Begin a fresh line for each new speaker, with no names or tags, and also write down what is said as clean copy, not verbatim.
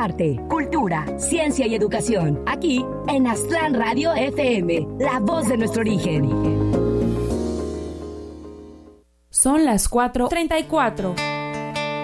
arte, cultura, ciencia y educación. Aquí en Aztlán Radio FM, la voz de nuestro origen.
Son las 4:34.